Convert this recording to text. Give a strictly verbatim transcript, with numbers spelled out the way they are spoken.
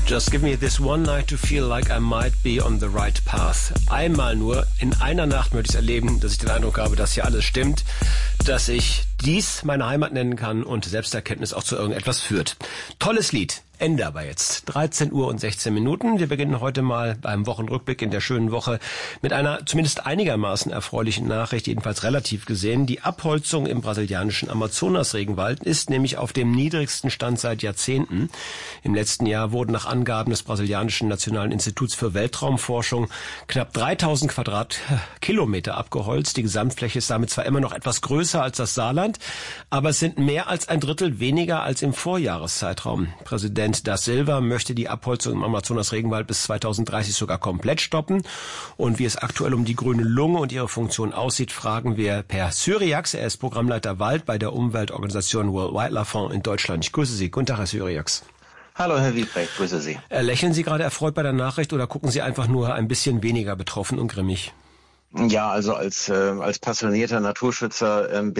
Just give me this one night to feel like I might be on the right path. Einmal nur, in einer Nacht möchte ich es erleben, dass ich den Eindruck habe, dass hier alles stimmt, dass ich dies meine Heimat nennen kann und Selbsterkenntnis auch zu irgendetwas führt. Tolles Lied. Ende aber jetzt. dreizehn Uhr und sechzehn Minuten. Wir beginnen heute mal beim Wochenrückblick in der schönen Woche mit einer zumindest einigermaßen erfreulichen Nachricht, jedenfalls relativ gesehen. Die Abholzung im brasilianischen Amazonas-Regenwald ist nämlich auf dem niedrigsten Stand seit Jahrzehnten. Im letzten Jahr wurden nach Angaben des brasilianischen Nationalen Instituts für Weltraumforschung knapp dreitausend Quadratkilometer abgeholzt. Die Gesamtfläche ist damit zwar immer noch etwas größer als das Saarland, aber es sind mehr als ein Drittel weniger als im Vorjahreszeitraum. Präsident Da Silva möchte die Abholzung im Amazonas-Regenwald bis zweitausenddreißig sogar komplett stoppen. Und wie es aktuell um die grüne Lunge und ihre Funktion aussieht, fragen wir Per Syriax. Er ist Programmleiter Wald bei der Umweltorganisation World Wildlife Fund in Deutschland. Ich grüße Sie. Guten Tag, Herr Syriax. Hallo, Herr Wiebrecht, grüße Sie. Lächeln Sie gerade erfreut bei der Nachricht oder gucken Sie einfach nur ein bisschen weniger betroffen und grimmig? Ja, also als, äh, als passionierter Naturschützer äh,